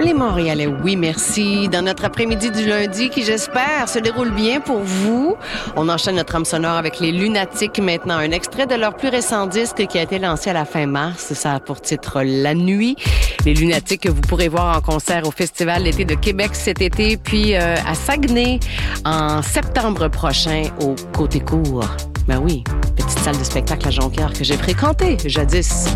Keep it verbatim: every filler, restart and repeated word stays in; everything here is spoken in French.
les Montréalais, oui, merci. Dans notre après-midi du lundi, qui j'espère se déroule bien pour vous. On enchaîne notre âme sonore avec les Lunatiques maintenant. Un extrait de leur plus récent disque qui a été lancé à la fin mars. Ça a pour titre La Nuit. Les Lunatiques que vous pourrez voir en concert au Festival l'été de Québec cet été, puis euh, à Saguenay en septembre prochain au Côté Court. Ben oui, petite salle de spectacle à Jonquière que j'ai fréquentée jadis.